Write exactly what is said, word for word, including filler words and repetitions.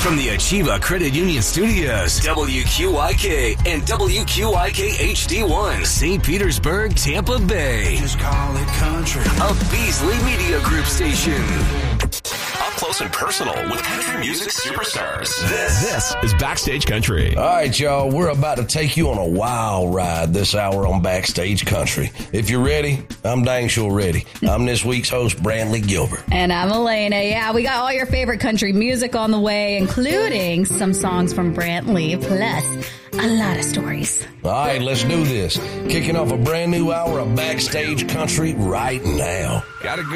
From the Achieva Credit Union Studios, W Q I K and W Q I K H D one, Saint Petersburg, Tampa Bay. Just call it country. A Beasley Media Group station. Up close and personal with country music superstars. This, this is Backstage Country. All right, y'all, we're about to take you on a wild ride this hour on Backstage Country. If you're ready, I'm dang sure ready. I'm this week's host, Brantley Gilbert. And I'm Elena. Yeah, we got all your favorite country music on the way, including some songs from Brantley, plus a lot of stories. All right, let's do this. Kicking off a brand new hour of Backstage Country right now. Gotta go.